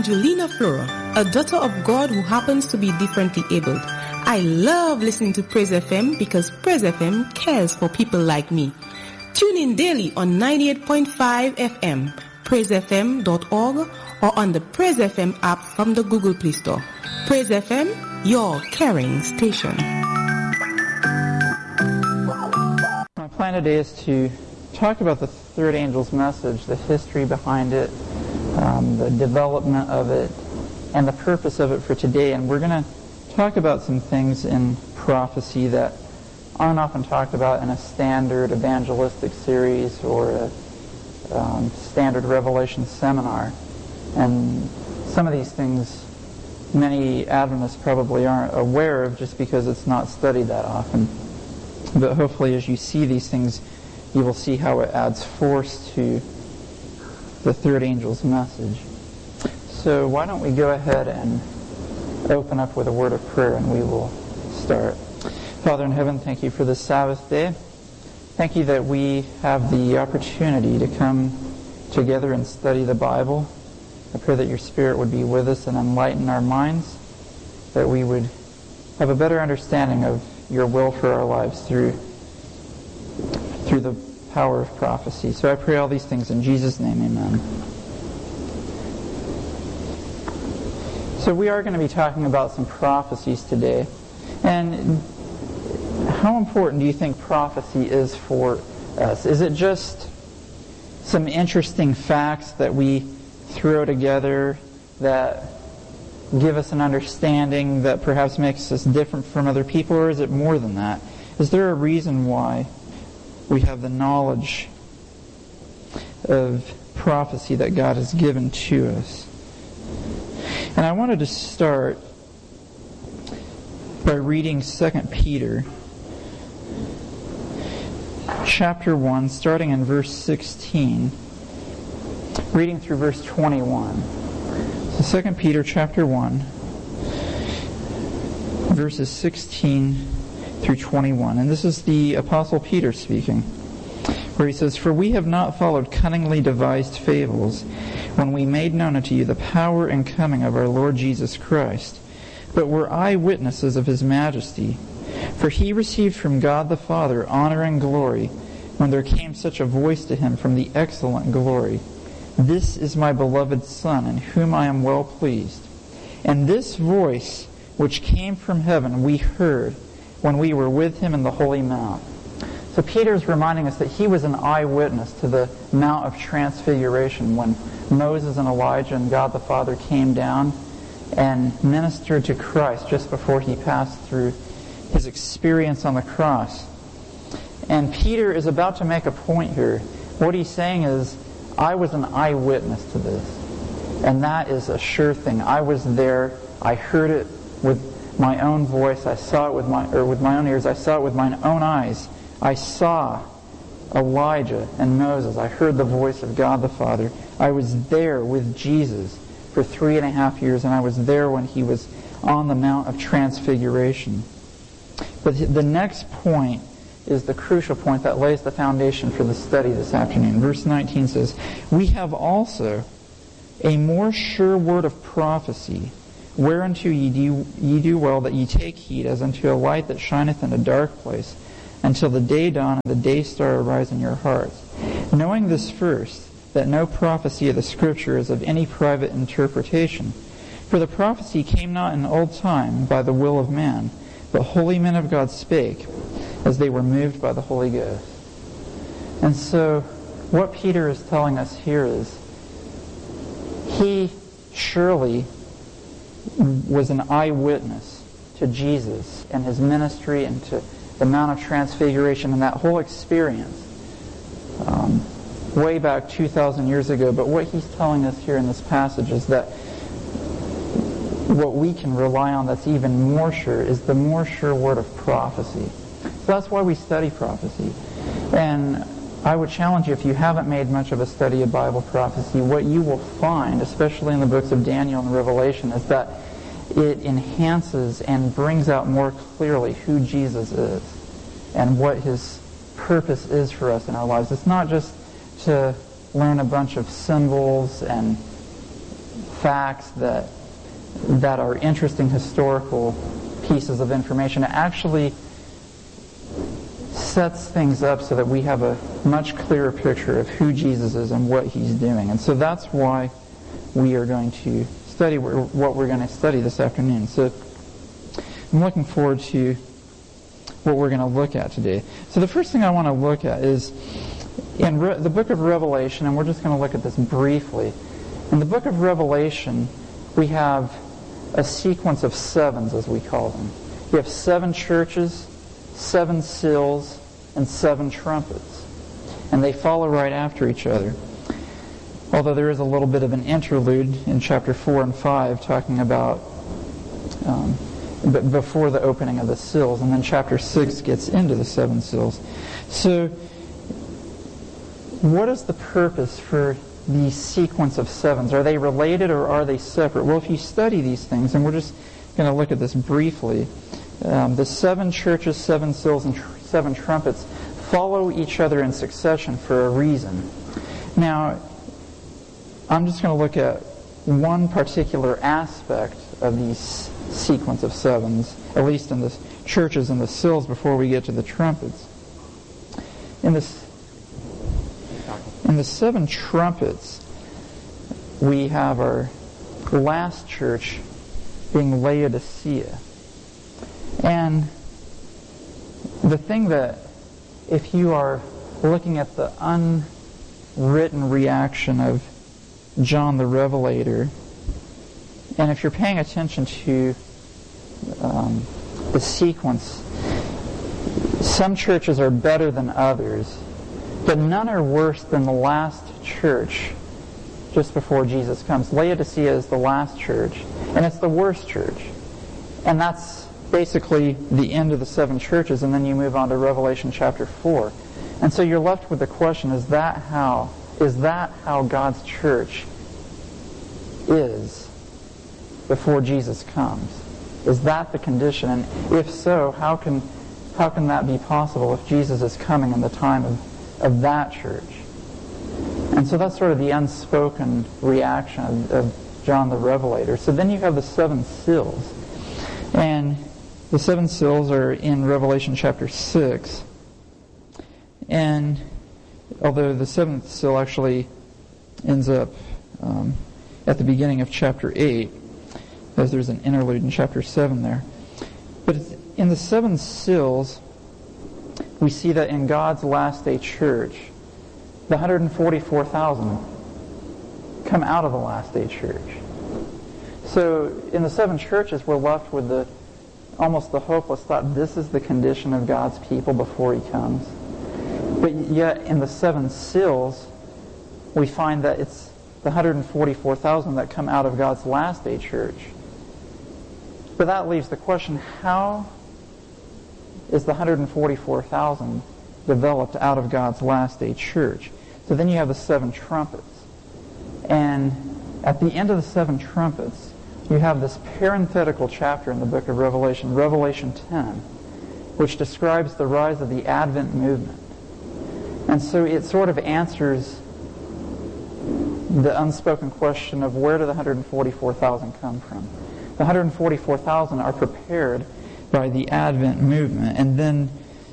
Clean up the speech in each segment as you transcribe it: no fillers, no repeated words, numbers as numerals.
Angelina Flora, a daughter of God who happens to be differently abled. I love listening to Praise FM because Praise FM cares for people like me. Tune in daily on 98.5 FM, praisefm.org, or on the Praise FM app from the Google Play Store. Praise FM, your caring station. My plan today is to talk about the third angel's message, the history behind it, the development of it, and the purpose of it for today. And we're going to talk about some things in prophecy that aren't often talked about in a standard evangelistic series or a standard Revelation seminar. And some of these things many Adventists probably aren't aware of just because it's not studied that often. But hopefully as you see these things, you will see how it adds force to the third angel's message. So why don't we go ahead and open up with a word of prayer, and we will start. Father in heaven, thank you for this Sabbath day. Thank you that we have the opportunity to come together and study the Bible. I pray that your Spirit would be with us and enlighten our minds, that we would have a better understanding of your will for our lives through the power of prophecy. So I pray all these things in Jesus' name, amen. So we are going to be talking about some prophecies today. And how important do you think prophecy is for us? Is it just some interesting facts that we throw together that give us an understanding that perhaps makes us different from other people, or is it more than that? Is there a reason why we have the knowledge of prophecy that God has given to us? And I wanted to start by reading 2 Peter chapter 1, starting in verse 16, reading through verse 21. So 2 Peter chapter 1, verses 16 through 21. And this is the Apostle Peter speaking, where he says, "For we have not followed cunningly devised fables when we made known unto you the power and coming of our Lord Jesus Christ, but were eyewitnesses of his majesty. For he received from God the Father honor and glory, when there came such a voice to him from the excellent glory, This is my beloved Son, in whom I am well pleased. And this voice which came from heaven we heard when we were with him in the holy mount." So Peter's reminding us that he was an eyewitness to the Mount of Transfiguration when Moses and Elijah and God the Father came down and ministered to Christ just before he passed through his experience on the cross. And Peter is about to make a point here. What he's saying is, I was an eyewitness to this. And that is a sure thing. I was there. I heard it with my own voice. I saw it with my own ears. I saw it with my own eyes. I saw Elijah and Moses. I heard the voice of God the Father. I was there with Jesus for 3.5 years, and I was there when he was on the Mount of Transfiguration. But the next point is the crucial point that lays the foundation for the study this afternoon. Verse 19 says, "We have also a more sure word of prophecy, whereunto ye do well that ye take heed, as unto a light that shineth in a dark place, until the day dawn and the day star arise in your hearts. Knowing this first, that no prophecy of the Scripture is of any private interpretation. For the prophecy came not in old time by the will of man, but holy men of God spake, as they were moved by the Holy Ghost." And so, what Peter is telling us here is, he surely was an eyewitness to Jesus and his ministry and to the Mount of Transfiguration and that whole experience way back 2,000 years ago. But what he's telling us here in this passage is that what we can rely on that's even more sure is the more sure word of prophecy. So that's why we study prophecy. And I would challenge you, if you haven't made much of a study of Bible prophecy, what you will find, especially in the books of Daniel and Revelation, is that it enhances and brings out more clearly who Jesus is and what his purpose is for us in our lives. It's not just to learn a bunch of symbols and facts that are interesting historical pieces of information. It actually sets things up so that we have a much clearer picture of who Jesus is and what he's doing. And so that's why we are going to study what we're going to study this afternoon. So I'm looking forward to what we're going to look at today. So the first thing I want to look at is in the book of Revelation, and we're just going to look at this briefly. In the book of Revelation, we have a sequence of sevens, as we call them. We have 7 churches, 7 seals, and 7 trumpets. And they follow right after each other. Although there is a little bit of an interlude in chapter 4 and 5 talking about before the opening of the seals. And then chapter 6 gets into the 7 seals. So what is the purpose for the sequence of sevens? Are they related or are they separate? Well, if you study these things, and we're just going to look at this briefly, the 7 churches, 7 seals, and 7 trumpets follow each other in succession for a reason. Now, I'm just going to look at one particular aspect of these sequence of sevens, at least in the churches and the seals, before we get to the trumpets. In the 7 trumpets, we have our last church being Laodicea. And the thing that, if you are looking at the unwritten reaction of John the Revelator, and if you're paying attention to the sequence, some churches are better than others, but none are worse than the last church just before Jesus comes. Laodicea is the last church, and it's the worst church. And that's basically the end of the 7 churches, and then you move on to Revelation chapter 4. And so you're left with the question, is that how God's church is before Jesus comes? Is that the condition? And if so, how can that be possible if Jesus is coming in the time of that church? And so that's sort of the unspoken reaction of John the Revelator. So then you have the 7 seals. And the 7 seals are in Revelation chapter 6. And although the 7th seal actually ends up at the beginning of chapter 8, as there's an interlude in chapter 7 there. But in the 7 seals, we see that in God's last day church, the 144,000 come out of the last day church. So in the 7 churches, we're left with almost the hopeless thought, this is the condition of God's people before he comes. But yet in the 7 seals, we find that it's the 144,000 that come out of God's last day church. But that leaves the question, how is the 144,000 developed out of God's last day church? So then you have the 7 trumpets. And at the end of the 7 trumpets, you have this parenthetical chapter in the book of Revelation, Revelation 10, which describes the rise of the Advent movement. And so it sort of answers the unspoken question of where do the 144,000 come from? The 144,000 are prepared by the Advent movement. And then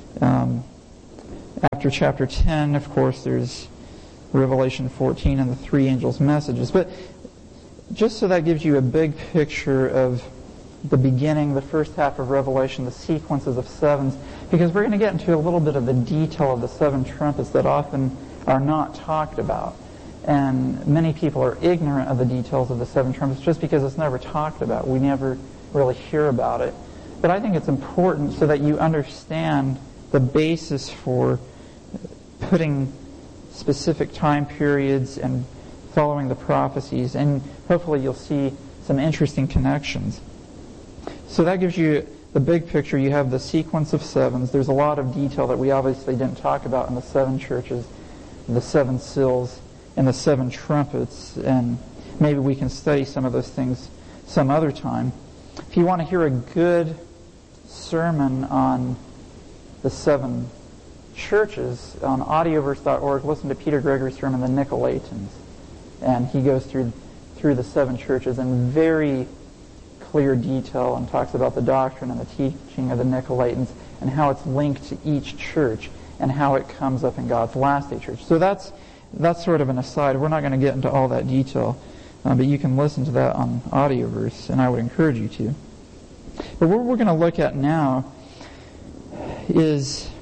after chapter 10, of course, there's Revelation 14 and the 3 angels' messages. But just so that gives you a big picture of the beginning, the first half of Revelation, the sequences of sevens, because we're going to get into a little bit of the detail of the 7 trumpets that often are not talked about. And many people are ignorant of the details of the 7 trumpets just because it's never talked about. We never really hear about it. But I think it's important so that you understand the basis for putting specific time periods and following the prophecies, and hopefully you'll see some interesting connections. So that gives you the big picture. You have the sequence of sevens. There's a lot of detail that we obviously didn't talk about in the 7 churches, the 7 seals, and the 7 trumpets, and maybe we can study some of those things some other time. If you want to hear a good sermon on the 7 churches, on audioverse.org, listen to Peter Gregory's sermon, The Nicolaitans. And he goes through through the seven churches in very clear detail and talks about the doctrine and the teaching of the Nicolaitans and how it's linked to each church and how it comes up in God's last day church. So that's sort of an aside. We're not going to get into all that detail, but you can listen to that on Audioverse, and I would encourage you to. But what we're going to look at now is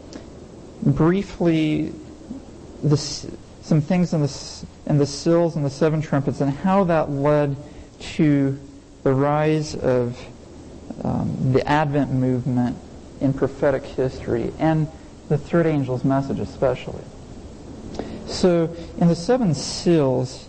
briefly some things in the seals and the seven trumpets and how that led to the rise of the Advent movement in prophetic history and the third angel's message especially. So in the seven seals,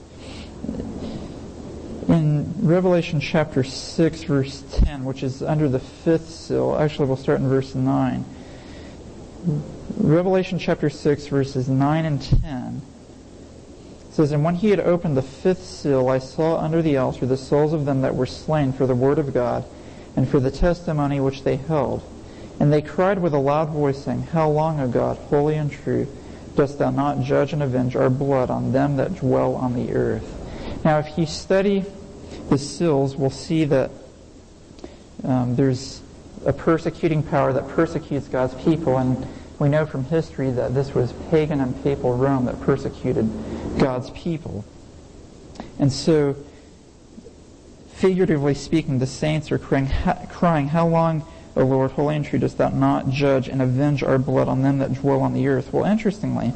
in Revelation chapter 6, verse 10, which is under the fifth seal, actually we'll start in verse 9. Revelation chapter 6, verses 9 and 10 says, "And when he had opened the fifth seal, I saw under the altar the souls of them that were slain for the word of God and for the testimony which they held. And they cried with a loud voice, saying, How long, O God, holy and true, dost thou not judge and avenge our blood on them that dwell on the earth?" Now, if you study the seals, we'll see that there's a persecuting power that persecutes God's people, and we know from history that this was pagan and papal Rome that persecuted God's people. And so, figuratively speaking, the saints are crying, How long, O Lord, holy and true, dost thou not judge and avenge our blood on them that dwell on the earth? Well, interestingly,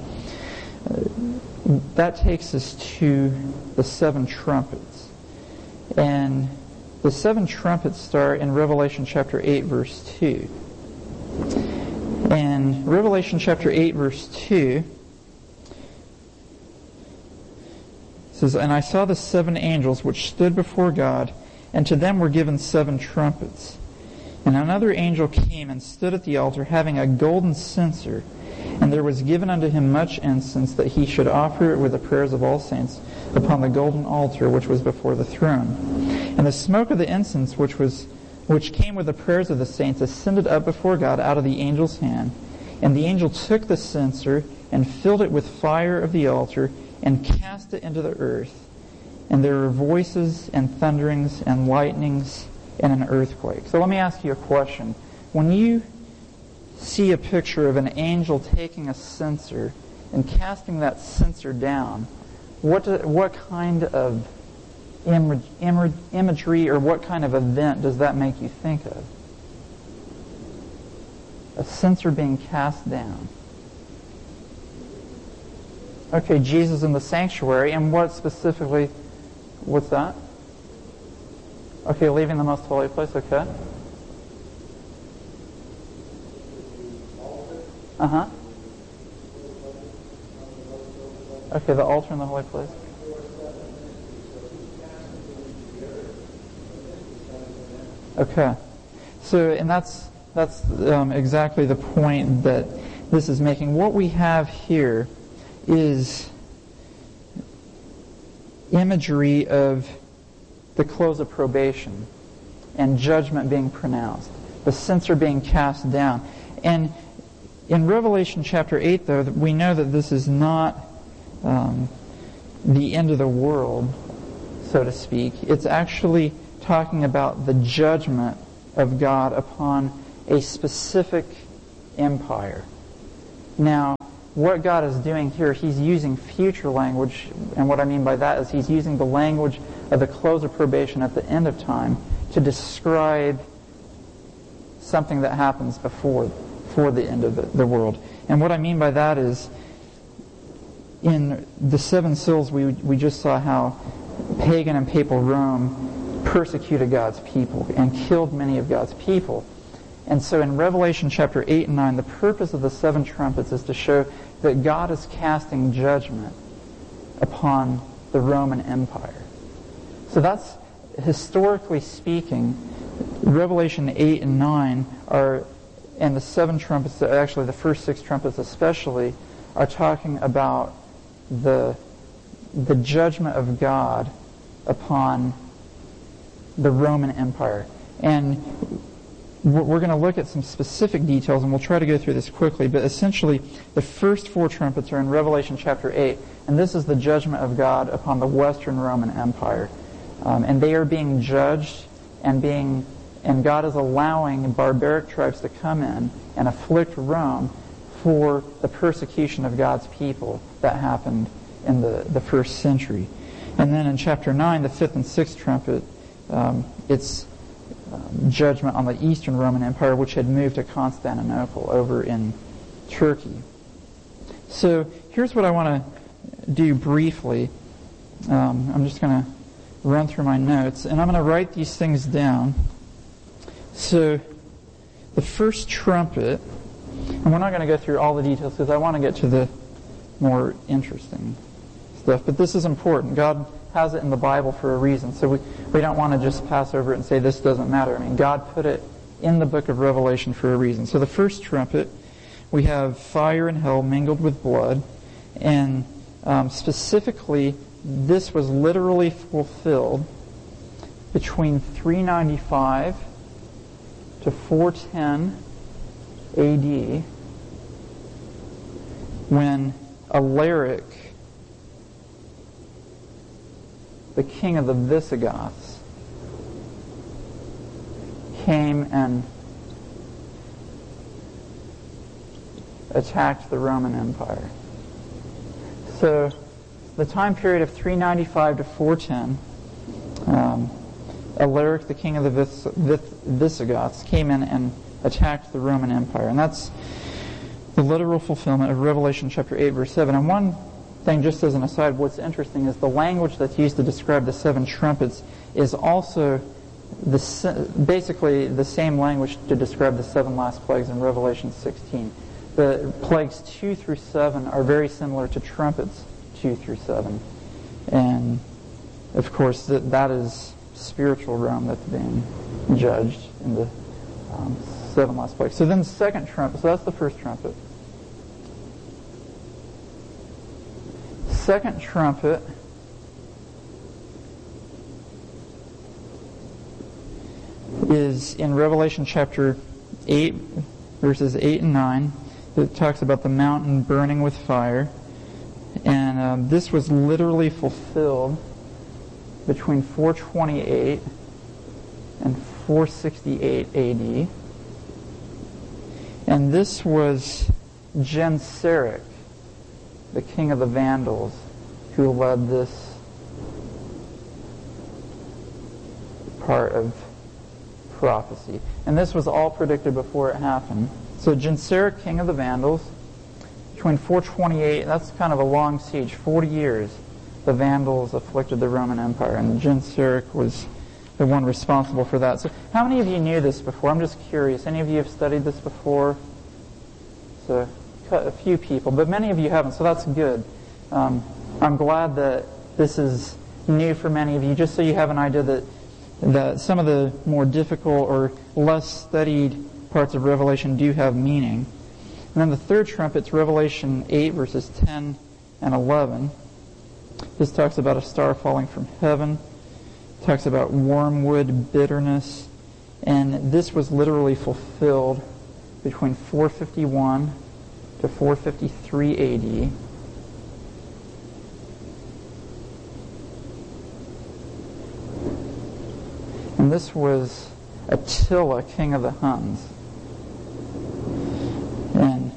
that takes us to the seven trumpets. And the seven trumpets start in Revelation chapter 8, verse 2. And Revelation chapter 8, verse 2 says, "And I saw the seven angels which stood before God, and to them were given seven trumpets. And another angel came and stood at the altar, having a golden censer, and there was given unto him much incense, that he should offer it with the prayers of all saints upon the golden altar which was before the throne. And the smoke of the incense which came with the prayers of the saints ascended up before God out of the angel's hand. And the angel took the censer and filled it with fire of the altar and cast it into the earth. And there were voices and thunderings and lightnings and an earthquake." So let me ask you a question. When you see a picture of an angel taking a censer and casting that censer down, what kind of imagery or what kind of event does that make you think of? A censer being cast down. Okay, Jesus in the sanctuary, and what specifically, what's that? Okay, leaving the most holy place, okay. Uh-huh. Okay, the altar in the holy place. Okay. So, and that's exactly the point that this is making. What we have here is imagery of the close of probation and judgment being pronounced, the censer being cast down. And in Revelation chapter 8, though, we know that this is not the end of the world, so to speak. It's actually talking about the judgment of God upon a specific empire. Now, what God is doing here, He's using future language, and what I mean by that is He's using the language of the close of probation at the end of time to describe something that happens before the end of the world. And what I mean by that is, in the seven seals, we just saw how pagan and papal Rome persecuted God's people and killed many of God's people. And so in Revelation chapter 8 and 9, the purpose of the seven trumpets is to show that God is casting judgment upon the Roman Empire. So that's, historically speaking, Revelation 8 and 9 are, and the seven trumpets, actually the first six trumpets especially, are talking about the judgment of God upon the Roman Empire. And we're going to look at some specific details, and we'll try to go through this quickly, but essentially the first 4 trumpets are in Revelation chapter 8, and this is the judgment of God upon the Western Roman Empire. And they are being judged, and God is allowing barbaric tribes to come in and afflict Rome for the persecution of God's people that happened in the first century. And then in chapter 9, the 5th and 6th trumpet, it's judgment on the Eastern Roman Empire, which had moved to Constantinople over in Turkey. So here's what I want to do briefly. I'm just going to run through my notes, and I'm going to write these things down. So the first trumpet, and we're not going to go through all the details because I want to get to the more interesting stuff, but this is important. God has it in the Bible for a reason, so we don't want to just pass over it and say this doesn't matter. I mean, God put it in the book of Revelation for a reason. So the first trumpet, we have fire and hell mingled with blood, and specifically, this was literally fulfilled between 395 to 410 AD, when Alaric, the king of the Visigoths, came and attacked the Roman Empire. So the time period of 395 to 410, Alaric, the king of the Visigoths, came in and attacked the Roman Empire. And that's the literal fulfillment of Revelation chapter 8, verse 7. And one thing, just as an aside, what's interesting is the language that's used to describe the 7 trumpets is also basically the same language to describe the 7 last plagues in Revelation 16. The plagues 2 through 7 are very similar to trumpets 2 through 7. And, of course, that is spiritual Rome that's being judged in the 7 last plagues. So then the second trumpet, so that's the first trumpet. Second trumpet is in Revelation chapter 8, verses 8 and 9. It talks about the mountain burning with fire. And this was literally fulfilled between 428 and 468 AD. And this was Genseric, the king of the Vandals, who led this part of prophecy. And this was all predicted before it happened. So Genseric, king of the Vandals, between 428, that's kind of a long siege, 40 years, the Vandals afflicted the Roman Empire, and Genseric was the one responsible for that. So how many of you knew this before? I'm just curious. Any of you have studied this before? So a few people, but many of you haven't, so that's good. I'm glad that this is new for many of you, just so you have an idea that some of the more difficult or less studied parts of Revelation do have meaning. And then the third trumpet's Revelation 8, verses 10 and 11. This talks about a star falling from heaven. It talks about wormwood, bitterness. And this was literally fulfilled between 451 to 453 AD. And this was Attila, king of the Huns. And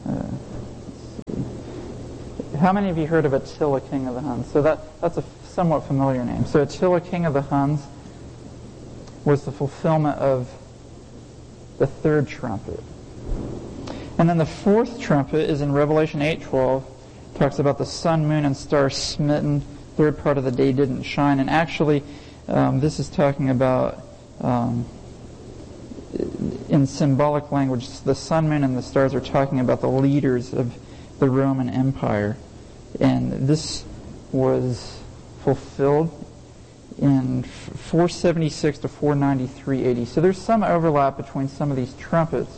how many of you heard of Attila, king of the Huns? So that's a somewhat familiar name. So Attila, king of the Huns, was the fulfillment of the third trumpet. And then the fourth trumpet is in Revelation 8:12. It talks about the sun, moon, and stars smitten. Third part of the day didn't shine. And actually, this is talking about, in symbolic language, the sun, moon, and the stars are talking about the leaders of the Roman Empire. And this was fulfilled in 476 to 493 AD. So there's some overlap between some of these trumpets.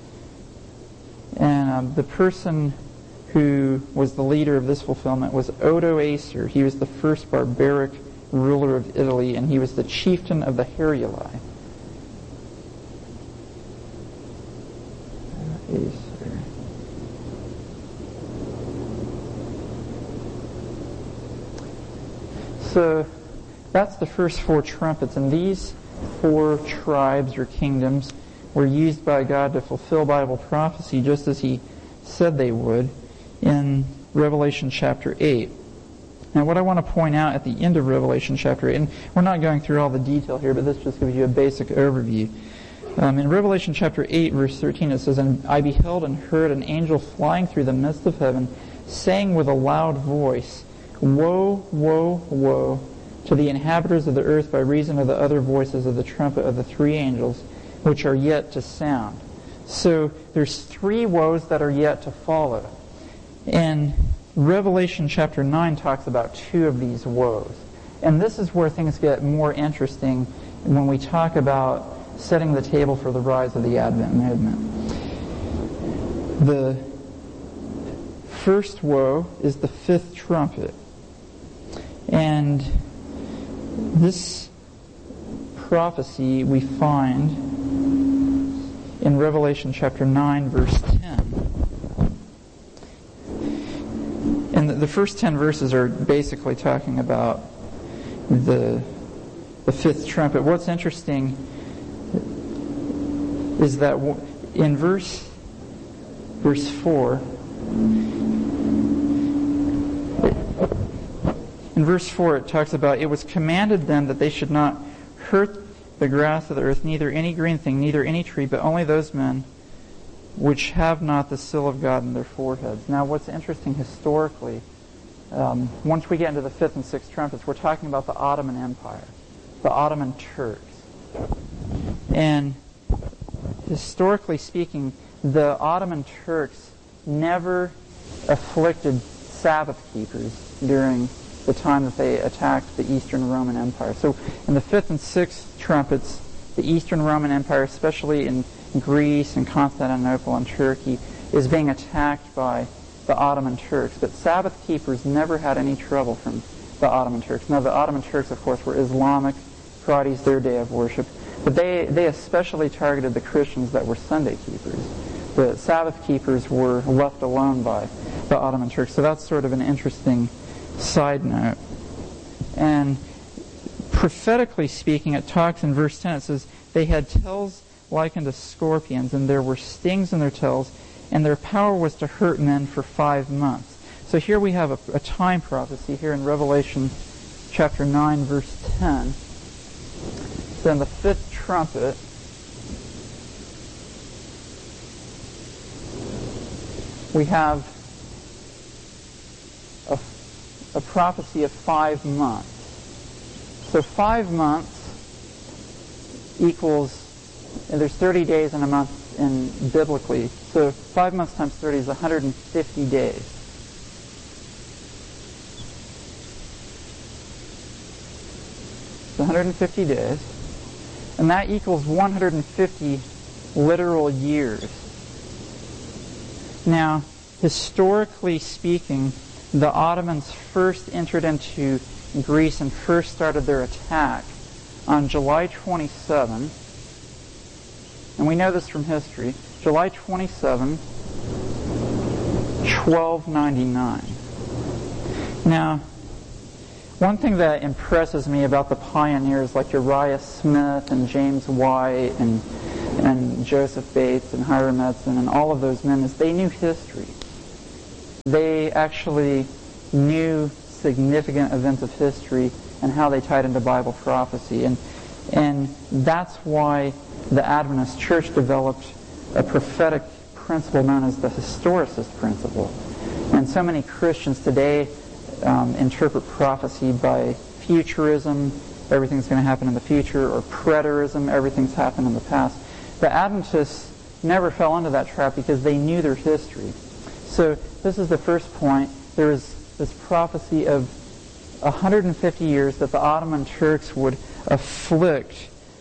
And the person who was the leader of this fulfillment was Odoacer. He was the first barbaric ruler of Italy, and he was the chieftain of the Heruli. Acer. So that's the first 4 trumpets, and these 4 tribes or kingdoms were used by God to fulfill Bible prophecy just as He said they would in Revelation chapter 8. Now what I want to point out at the end of Revelation chapter 8, and we're not going through all the detail here, but this just gives you a basic overview. In Revelation chapter 8, verse 13, it says, "And I beheld and heard an angel flying through the midst of heaven, saying with a loud voice, Woe, woe, woe, to the inhabitants of the earth by reason of the other voices of the trumpet of the 3 angels, which are yet to sound." So there's 3 woes that are yet to follow. And Revelation chapter 9 talks about 2 of these woes. And this is where things get more interesting when we talk about setting the table for the rise of the Advent movement. The first woe is the 5th trumpet. And this prophecy we find in Revelation chapter 9, verse 10. And the first 10 verses are basically talking about the 5th trumpet. What's interesting is that in verse 4, in verse 4 it talks about, "It was commanded them that they should not hurt the grass of the earth, neither any green thing, neither any tree, but only those men which have not the seal of God in their foreheads." Now what's interesting historically, once we get into the 5th and 6th trumpets, we're talking about the Ottoman Empire, the Ottoman Turks. And historically speaking, the Ottoman Turks never afflicted Sabbath keepers during the time that they attacked the Eastern Roman Empire. So in the 5th and 6th trumpets, the Eastern Roman Empire, especially in Greece and Constantinople and Turkey, is being attacked by the Ottoman Turks. But Sabbath keepers never had any trouble from the Ottoman Turks. Now the Ottoman Turks, of course, were Islamic. Friday's their day of worship. But they especially targeted the Christians that were Sunday keepers. The Sabbath keepers were left alone by the Ottoman Turks. So that's sort of an interesting side note. And prophetically speaking, it talks in verse 10, it says, "They had tails like unto scorpions, and there were stings in their tails, and their power was to hurt men for 5 months." So here we have a time prophecy here in Revelation chapter 9, verse 10. Then the 5th trumpet, we have a prophecy of 5 months. So 5 months equals, and there's 30 days in a month in biblically. So 5 months times 30 is 150 days. It's 150 days. And that equals 150 literal years. Now, historically speaking, the Ottomans first entered into Greece and first started their attack on July 27, and we know this from history, July 27, 1299. Now, one thing that impresses me about the pioneers like Uriah Smith and James White and Joseph Bates and Hiram Edson and all of those men is they knew history. They actually knew significant events of history and how they tied into Bible prophecy. And that's why the Adventist Church developed a prophetic principle known as the historicist principle. And so many Christians today interpret prophecy by futurism, everything's going to happen in the future, or preterism, everything's happened in the past. The Adventists never fell into that trap because they knew their history. So this is the first point. There is this prophecy of 150 years that the Ottoman Turks would afflict.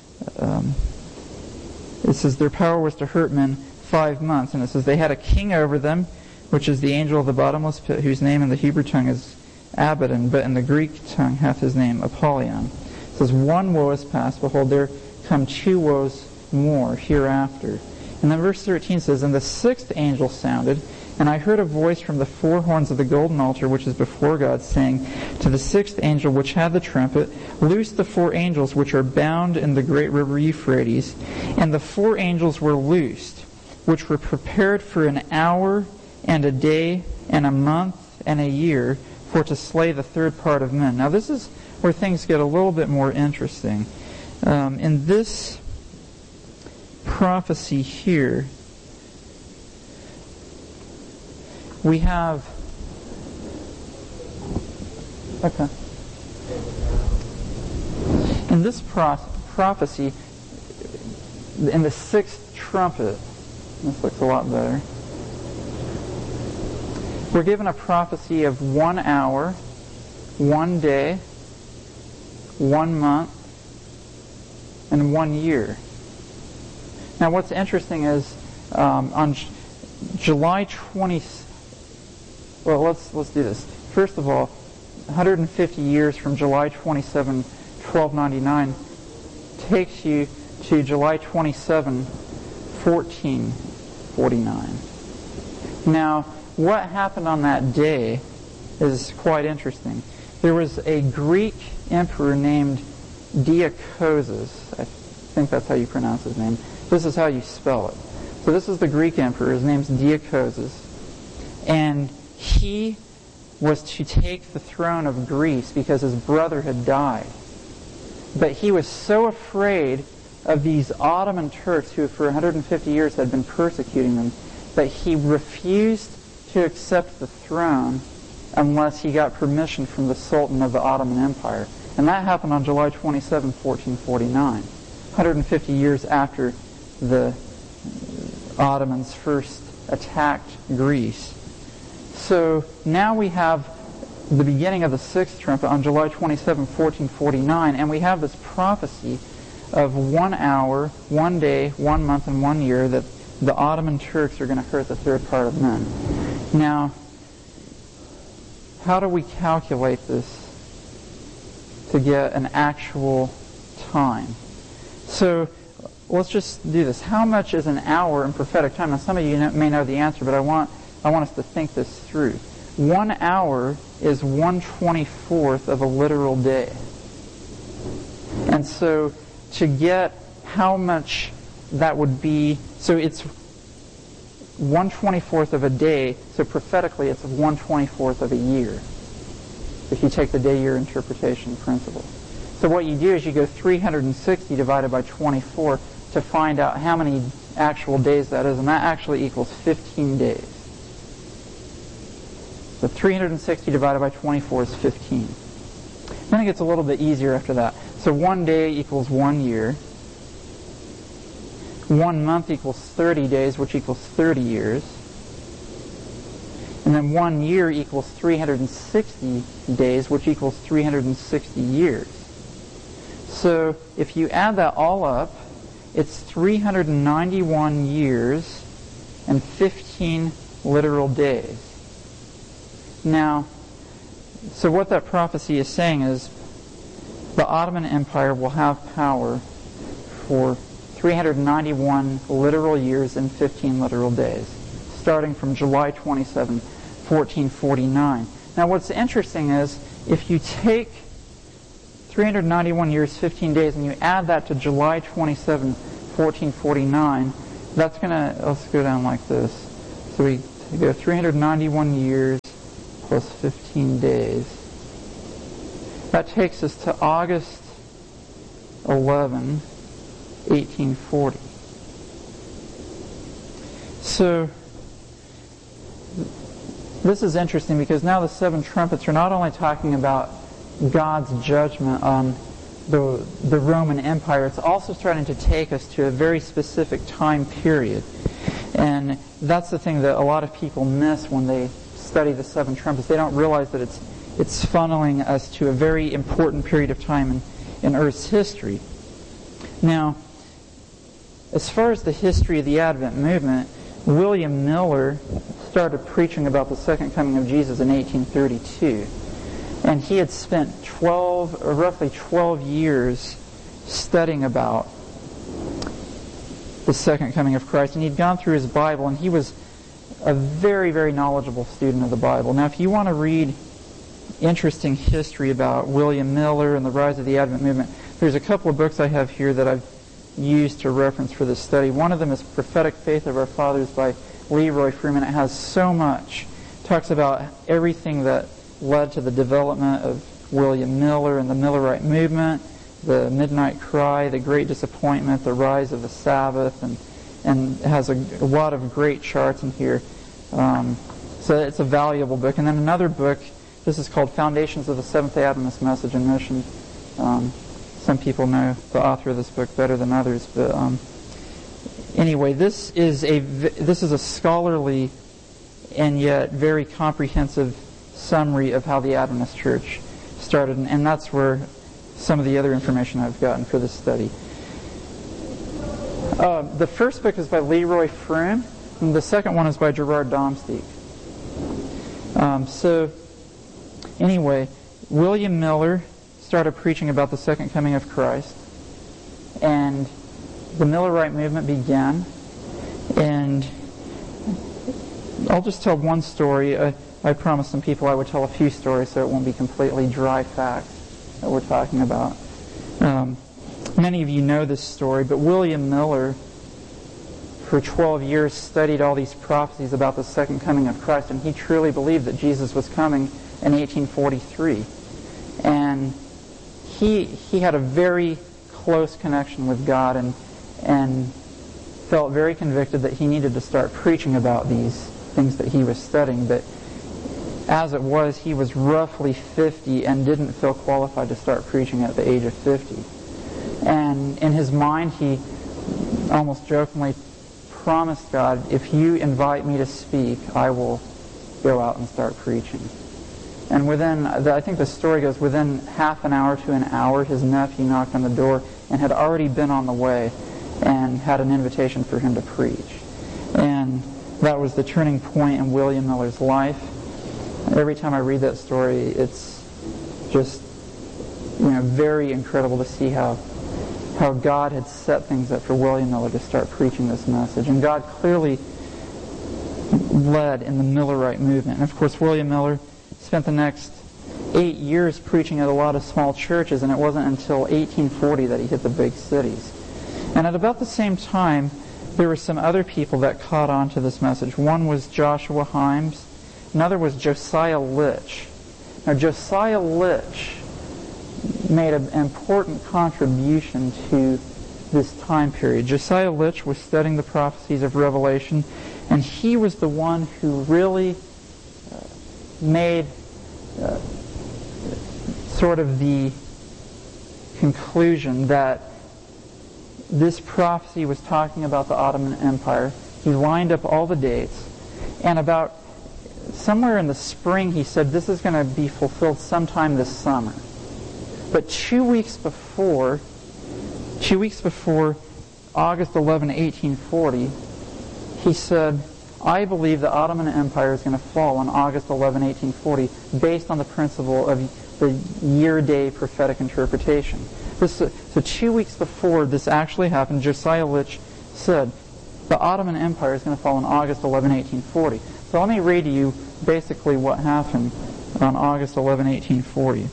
It says their power was to hurt men 5 months. And it says they had a king over them, which is the angel of the bottomless pit, whose name in the Hebrew tongue is Abaddon, but in the Greek tongue hath his name Apollyon. It says, "One woe is past, behold, there come 2 woes more hereafter." And then verse 13 says, "And the sixth angel sounded, and I heard a voice from the four horns of the golden altar which is before God, saying to the sixth angel which had the trumpet, Loose the four angels which are bound in the great river Euphrates. And the four angels were loosed, which were prepared for an hour and a day and a month and a year, for to slay the third part of men." Now this is where things get a little bit more interesting. In this prophecy here, we have... Okay. In this prophecy, in the sixth trumpet, this looks a lot better, we're given a prophecy of 1 hour, 1 day, 1 month, and 1 year. Now what's interesting is on July 20... Well, let's do this. First of all, 150 years from July 27, 1299 takes you to July 27, 1449. Now, what happened on that day is quite interesting. There was a Greek emperor named Deiokozes. I think that's how you pronounce his name. This is how you spell it. So this is the Greek emperor. His name's Deiokozes. And he was to take the throne of Greece because his brother had died. But he was so afraid of these Ottoman Turks who for 150 years had been persecuting them that he refused to accept the throne unless he got permission from the Sultan of the Ottoman Empire. And that happened on July 27, 1449, 150 years after the Ottomans first attacked Greece. So now we have the beginning of the sixth trumpet on July 27, 1449, and we have this prophecy of 1 hour, 1 day, 1 month, and 1 year that the Ottoman Turks are going to hurt the third part of men. Now, how do we calculate this to get an actual time? So let's just do this. How much is an hour in prophetic time? Now, some of you may know the answer, but I want us to think this through. 1 hour is 1/24th of a literal day. And so to get how much that would be, so it's 1/24th of a day, so prophetically it's 1/24th of a year, if you take the day-year interpretation principle. So what you do is you go 360 divided by 24 to find out how many actual days that is, and that actually equals 15 days. So 360 divided by 24 is 15. Then it gets a little bit easier after that. So 1 day equals 1 year. 1 month equals 30 days, which equals 30 years. And then 1 year equals 360 days, which equals 360 years. So if you add that all up, it's 391 years and 15 literal days. Now, so what that prophecy is saying is the Ottoman Empire will have power for 391 literal years and 15 literal days, starting from July 27, 1449. Now what's interesting is if you take 391 years, 15 days, and you add that to July 27, 1449, that's going to, let's go down like this. So we go 391 years plus 15 days. That takes us to August 11, 1840. So this is interesting because now the seven trumpets are not only talking about God's judgment on the Roman Empire, it's also starting to take us to a very specific time period. And that's the thing that a lot of people miss when they study the seven trumpets. They don't realize that it's funneling us to a very important period of time in Earth's history. Now, as far as the history of the Advent movement, William Miller started preaching about the second coming of Jesus in 1832. And he had spent roughly 12 years studying about the second coming of Christ. And he'd gone through his Bible, and he was a very, very knowledgeable student of the Bible. Now, if you want to read interesting history about William Miller and the rise of the Advent movement, there's a couple of books I have here that I've used to reference for this study. One of them is Prophetic Faith of Our Fathers by Leroy Freeman. It has so much. It talks about everything that led to the development of William Miller and the Millerite movement, the Midnight Cry, the Great Disappointment, the rise of the Sabbath, and it has a lot of great charts in here. So it's a valuable book. And then another book, this is called Foundations of the Seventh-day Adventist Message and Mission. Some people know the author of this book better than others, but anyway, this is a scholarly and yet very comprehensive summary of how the Adventist Church started, and that's where some of the other information I've gotten for this study. The first book is by Leroy Froom, and the second one is by Gerard Domsteek. So, anyway, William Miller started preaching about the second coming of Christ, and the Millerite movement began. And I'll just tell one story. I promised some people I would tell a few stories so it won't be completely dry facts that we're talking about. Many of you know this story, but William Miller, for 12 years, studied all these prophecies about the second coming of Christ, and he truly believed that Jesus was coming in 1843. And he had a very close connection with God, and felt very convicted that he needed to start preaching about these things that he was studying. But as it was, he was roughly 50 and didn't feel qualified to start preaching at the age of 50. And in his mind, he almost jokingly promised God, if you invite me to speak, I will go out and start preaching. And I think the story goes, within half an hour to an hour, his nephew knocked on the door and had already been on the way and had an invitation for him to preach. And that was the turning point in William Miller's life. Every time I read that story, it's just very incredible to see how God had set things up for William Miller to start preaching this message. And God clearly led in the Millerite movement. And of course, William Miller spent the next 8 years preaching at a lot of small churches, and it wasn't until 1840 that he hit the big cities. And at about the same time, there were some other people that caught on to this message. One was Joshua Himes. Another was Josiah Litch. Now, Josiah Litch made an important contribution to this time period. Josiah Litch was studying the prophecies of Revelation, and he was the one who really made sort of the conclusion that this prophecy was talking about the Ottoman Empire. He lined up all the dates, and about somewhere in the spring he said this is going to be fulfilled sometime this summer. But 2 weeks before August 11, 1840, he said, I believe the Ottoman Empire is going to fall on August 11, 1840, based on the principle of the year-day prophetic interpretation. So 2 weeks before this actually happened, Josiah Litch said, the Ottoman Empire is going to fall on August 11, 1840. So let me read to you basically what happened on August 11, 1840.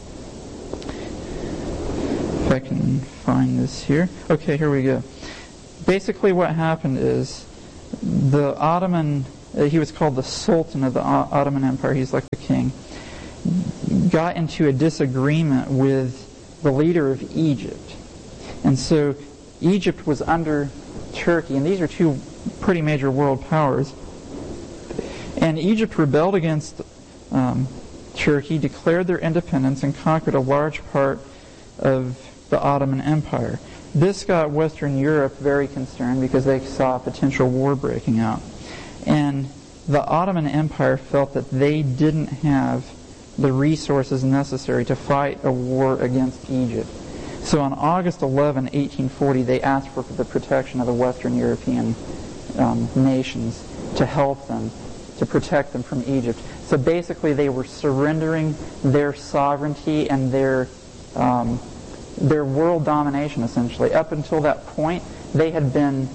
If I can find this here. Okay, here we go. Basically what happened is the Ottoman, he was called the Sultan of the Ottoman Empire, he's like the king, got into a disagreement with the leader of Egypt. And so Egypt was under Turkey, and these are two pretty major world powers. And Egypt rebelled against Turkey, declared their independence, and conquered a large part of the Ottoman Empire. This got Western Europe very concerned because they saw a potential war breaking out. And the Ottoman Empire felt that they didn't have the resources necessary to fight a war against Egypt. So on August 11, 1840, they asked for the protection of the Western European nations to help them, to protect them from Egypt. So basically they were surrendering their sovereignty and their world domination, essentially. Up until that point, they had been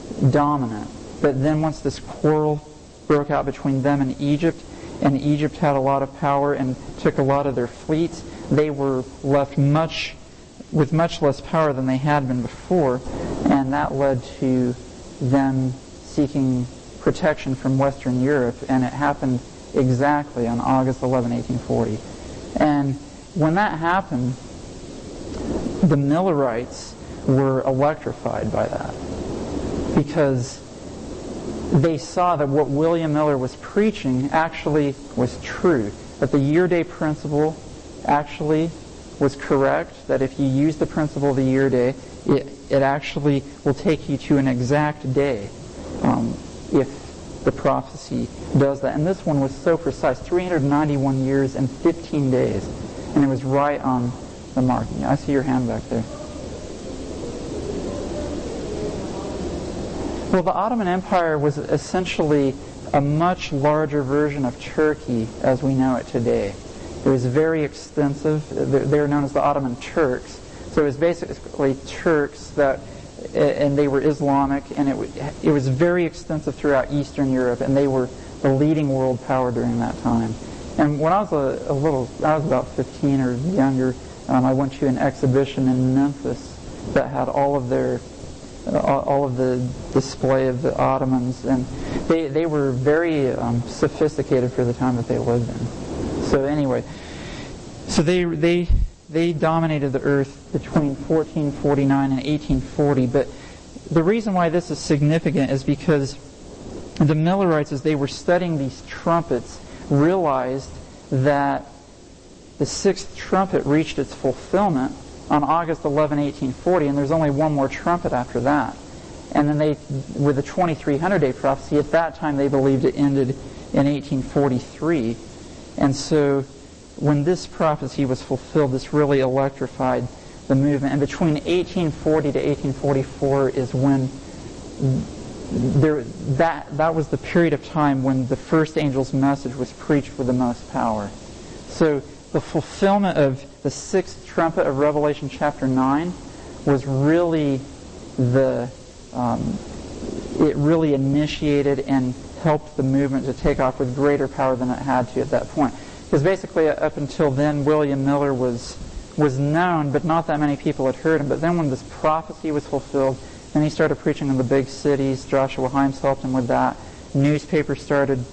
dominant. But then once this quarrel broke out between them and Egypt had a lot of power and took a lot of their fleets, they were left with much less power than they had been before, and that led to them seeking protection from Western Europe, and it happened exactly on August 11, 1840. And when that happened, the Millerites were electrified by that, because they saw that what William Miller was preaching actually was true, that the year-day principle actually was correct, that if you use the principle of the year-day, it actually will take you to an exact day if the prophecy does that. And this one was so precise, 391 years and 15 days, and it was right on the mark. I see your hand back there. Well, the Ottoman Empire was essentially a much larger version of Turkey as we know it today. It was very extensive. They were known as the Ottoman Turks. So it was basically Turks and they were Islamic, and it was very extensive throughout Eastern Europe, and they were the leading world power during that time. And when I was I was about 15 or younger, I went to an exhibition in Memphis that had all of the display of the Ottomans, and they were very sophisticated for the time that they lived in. So anyway, so they dominated the earth between 1449 and 1840. But the reason why this is significant is because the Millerites, as they were studying these trumpets, realized that the sixth trumpet reached its fulfillment on August 11, 1840, and there's only one more trumpet after that. And then with the 2300-day prophecy, at that time they believed it ended in 1843. And so when this prophecy was fulfilled, this really electrified the movement. And between 1840 to 1844 is when that was the period of time when the first angel's message was preached with the most power. So the fulfillment of the sixth trumpet of Revelation chapter 9 was really it really initiated and helped the movement to take off with greater power than it had to at that point. Because basically up until then, William Miller was known, but not that many people had heard him. But then when this prophecy was fulfilled, then he started preaching in the big cities. Joshua Himes helped him with that. Newspapers started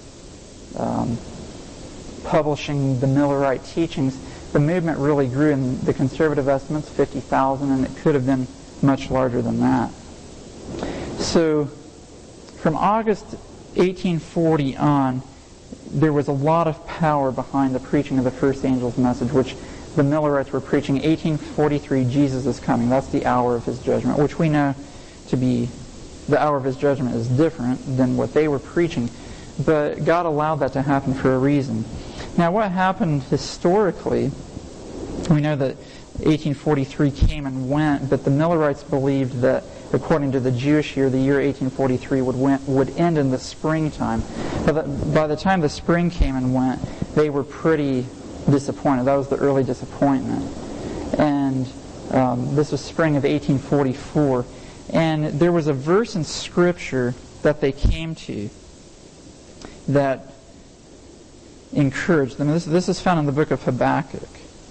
publishing the Millerite teachings. The movement really grew, and the conservative estimates, 50,000, and it could have been much larger than that. So from August 1840 on, there was a lot of power behind the preaching of the first angel's message, which the Millerites were preaching. 1843, Jesus is coming. That's the hour of his judgment, which we know to be the hour of his judgment is different than what they were preaching. But God allowed that to happen for a reason. Now, what happened historically, we know that 1843 came and went, but the Millerites believed that, according to the Jewish year, the year 1843 would end in the springtime. By the time the spring came and went, they were pretty disappointed. That was the early disappointment. And this was spring of 1844. And there was a verse in Scripture that they came to that encouraged them. This is found in the book of Habakkuk.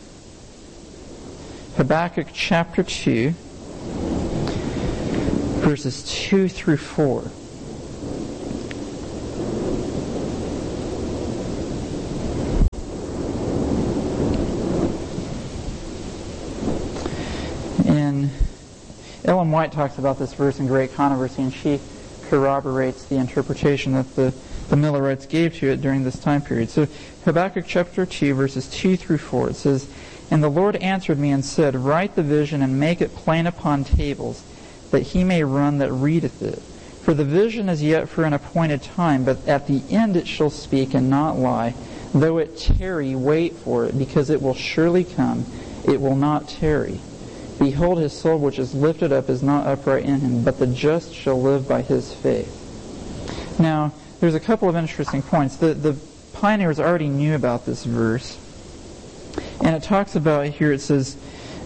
Habakkuk chapter 2, verses 2 through 4. And Ellen White talks about this verse in Great Controversy, and she corroborates the interpretation that the Millerites gave to it during this time period. So Habakkuk chapter 2, verses 2 through 4, it says, "And the Lord answered me and said, Write the vision and make it plain upon tables, that he may run that readeth it. For the vision is yet for an appointed time, but at the end it shall speak and not lie. Though it tarry, wait for it, because it will surely come. It will not tarry. Behold, his soul which is lifted up is not upright in him, but the just shall live by his faith." Now, there's a couple of interesting points. The pioneers already knew about this verse. And it talks about here, it says,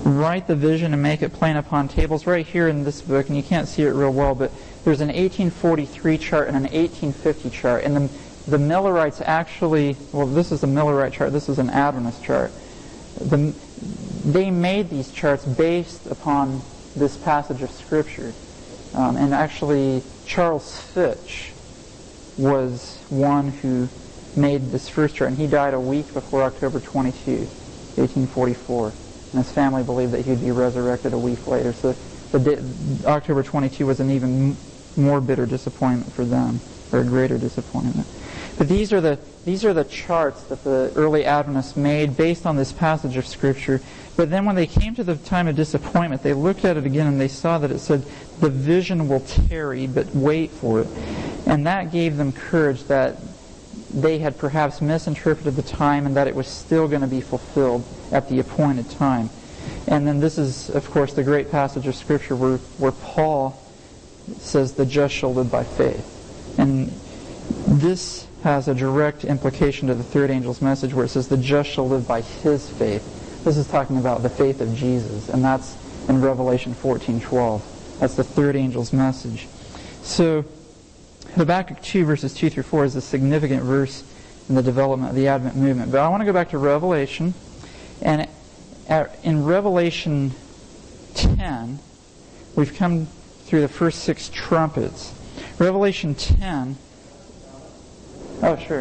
write the vision and make it plain upon tables. Right here in this book, and you can't see it real well, but there's an 1843 chart and an 1850 chart. And the Millerites actually, well, this is a Millerite chart, this is an Adventist chart. They made these charts based upon this passage of Scripture. And actually, Charles Fitch was one who made this first chart, and he died a week before October 22, 1844. And his family believed that he'd be resurrected a week later. So October 22 was an even more bitter disappointment for them, or a greater disappointment. But these are the charts that the early Adventists made based on this passage of Scripture. But then when they came to the time of disappointment, they looked at it again and they saw that it said, the vision will tarry, but wait for it. And that gave them courage that they had perhaps misinterpreted the time and that it was still going to be fulfilled at the appointed time. And then this is, of course, the great passage of Scripture where Paul says the just shall live by faith. And this has a direct implication to the third angel's message where it says the just shall live by his faith. This is talking about the faith of Jesus, and that's in Revelation 14:12. That's the third angel's message. So Habakkuk 2 verses 2 through 4 is a significant verse in the development of the Advent movement. But I want to go back to Revelation, and in Revelation 10, we've come through the first 6 trumpets. Revelation 10. Oh, sure.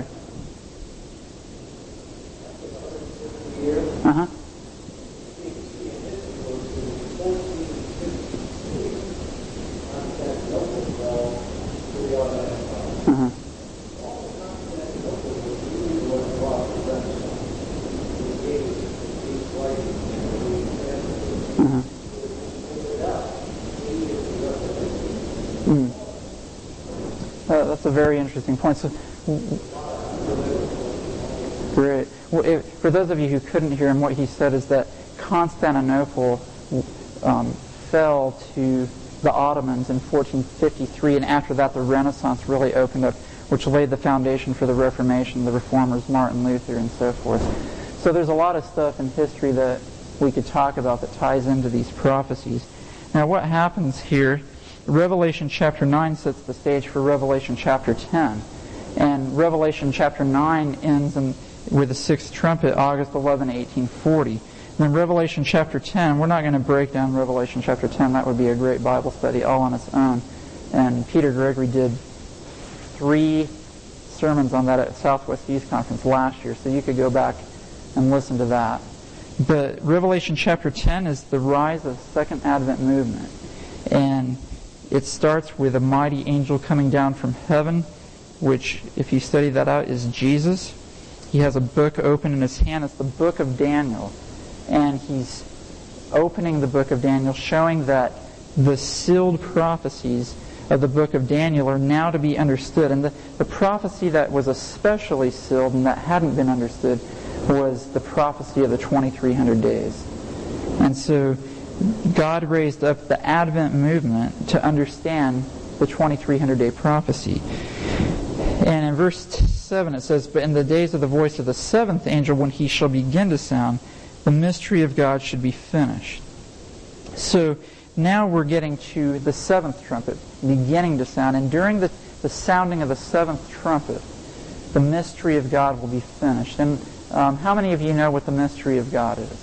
Uh-huh. Uh-huh. Uh-huh. That's a very interesting point. So, great. Well, for those of you who couldn't hear him, what he said is that Constantinople fell to the Ottomans in 1453, and after that the Renaissance really opened up, which laid the foundation for the Reformation, the Reformers, Martin Luther, and so forth. So there's a lot of stuff in history that we could talk about that ties into these prophecies. Now what happens here, Revelation chapter 9 sets the stage for Revelation chapter 10. And Revelation chapter 9 ends with the 6th trumpet, August 11, 1840. And then Revelation chapter 10, we're not going to break down Revelation chapter 10. That would be a great Bible study all on its own. And Peter Gregory did 3 sermons on that at Southwest Youth Conference last year, so you could go back and listen to that. But Revelation chapter 10 is the rise of the Second Advent movement. And it starts with a mighty angel coming down from heaven, which, if you study that out, is Jesus. He has a book open in his hand. It's the book of Daniel. And he's opening the book of Daniel, showing that the sealed prophecies of the book of Daniel are now to be understood. And the prophecy that was especially sealed and that hadn't been understood was the prophecy of the 2300 days. And so God raised up the Advent movement to understand the 2300-day prophecy. And in verse 7 it says, "But in the days of the voice of the 7th angel, when he shall begin to sound, the mystery of God should be finished." So now we're getting to the 7th trumpet beginning to sound. And during the sounding of the 7th trumpet, the mystery of God will be finished. And how many of you know what the mystery of God is?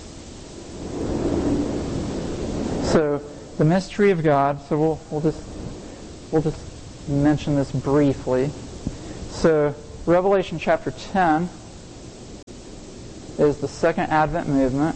So the mystery of God, so we'll just mention this briefly. So Revelation chapter 10 is the Second Advent movement.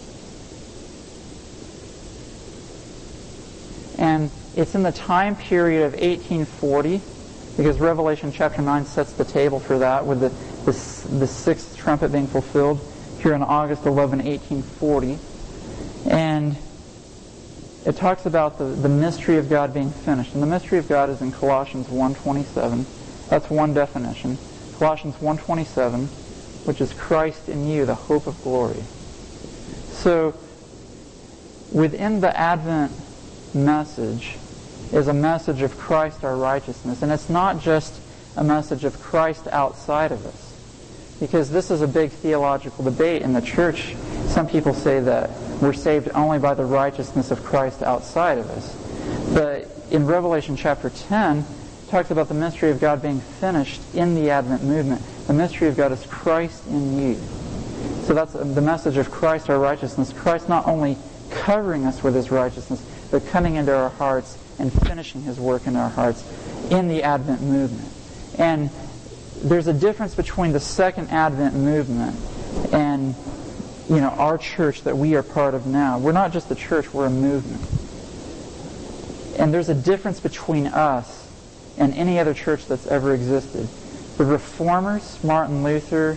And it's in the time period of 1840, because Revelation chapter 9 sets the table for that, with the 6th trumpet being fulfilled here on August 11, 1840. And it talks about the mystery of God being finished. And the mystery of God is in Colossians 1:27. That's one definition. Colossians 1:27, which is Christ in you, the hope of glory. So within the Advent message is a message of Christ our righteousness. And it's not just a message of Christ outside of us. Because this is a big theological debate in the church. Some people say that we're saved only by the righteousness of Christ outside of us. But in Revelation chapter 10, it talks about the mystery of God being finished in the Advent movement. The mystery of God is Christ in you. So that's the message of Christ, our righteousness. Christ not only covering us with His righteousness, but coming into our hearts and finishing His work in our hearts in the Advent movement. And there's a difference between the second Advent movement and our church that we are part of now. We're not just a church, we're a movement. And there's a difference between us and any other church that's ever existed. The Reformers, Martin Luther,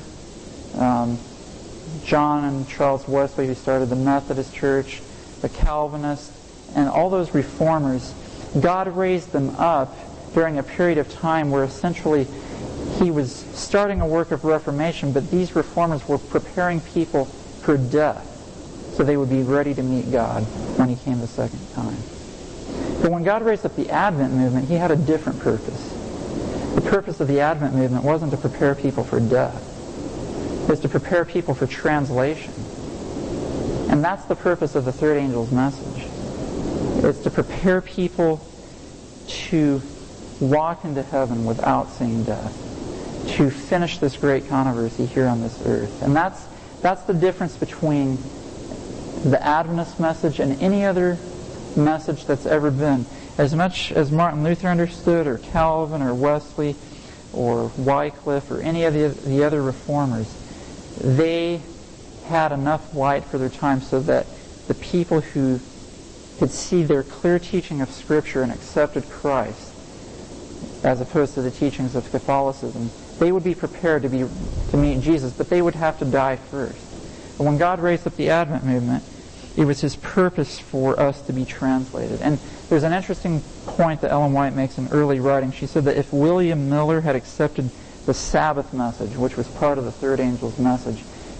John and Charles Wesley, who started the Methodist Church, the Calvinists, and all those Reformers, God raised them up during a period of time where essentially He was starting a work of reformation, but these Reformers were preparing people for death so they would be ready to meet God when He came the second time. But when God raised up the Advent movement, He had a different purpose. The purpose of the Advent movement wasn't to prepare people for death. It was to prepare people for translation. And that's the purpose of the third angel's message. It's to prepare people to walk into heaven without seeing death, to finish this great controversy here on this earth. And that's the difference between the Adventist message and any other message that's ever been. As much as Martin Luther understood, or Calvin, or Wesley, or Wycliffe, or any of the other Reformers, they had enough light for their time so that the people who could see their clear teaching of Scripture and accepted Christ, as opposed to the teachings of Catholicism, they would be prepared to meet Jesus, but they would have to die first. But when God raised up the Advent movement, it was His purpose for us to be translated. And there's an interesting point that Ellen White makes in early writing. She said that if William Miller had accepted the Sabbath message, which was part of the third angel's message,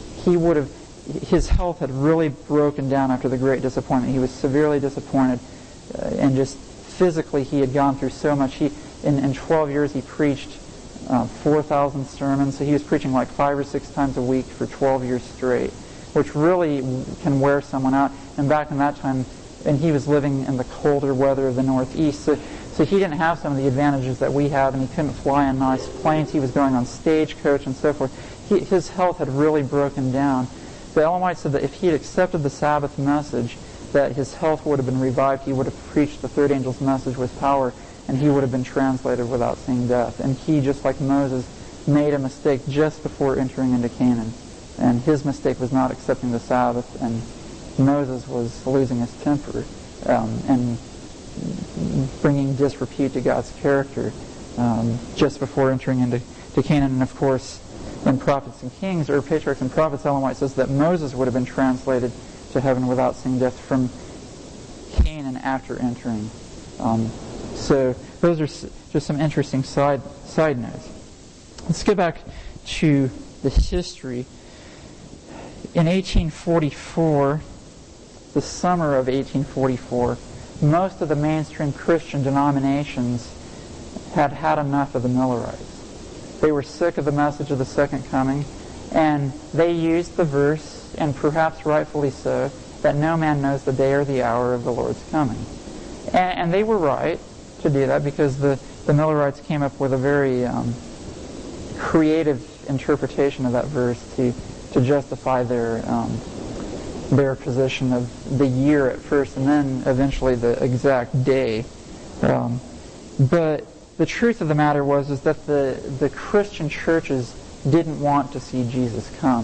his health had really broken down after the great disappointment. He was severely disappointed, and just physically he had gone through so much. In 12 years he preached 4,000 sermons, so he was preaching like 5 or 6 times a week for 12 years straight, which really can wear someone out. And back in that time, and he was living in the colder weather of the Northeast, so he didn't have some of the advantages that we have, and he couldn't fly on nice planes. He was going on stagecoach and so forth. His health had really broken down. But Ellen White said that if he had accepted the Sabbath message, that his health would have been revived. He would have preached the third angel's message with power, and he would have been translated without seeing death. And he, just like Moses, made a mistake just before entering into Canaan. And his mistake was not accepting the Sabbath, and Moses was losing his temper and bringing disrepute to God's character just before entering into Canaan. And of course, in Prophets and Kings, or Patriarchs and Prophets, Ellen White says that Moses would have been translated to heaven without seeing death from Canaan after entering. So those are just some interesting side notes. Let's go back to the history. In 1844, the summer of 1844, most of the mainstream Christian denominations had had enough of the Millerites. They were sick of the message of the second coming, and they used the verse, and perhaps rightfully so, that no man knows the day or the hour of the Lord's coming. And they were right to do that, because the Millerites came up with a very creative interpretation of that verse to justify their position of the year at first, and then eventually the exact day. But the truth of the matter is that the Christian churches didn't want to see Jesus come.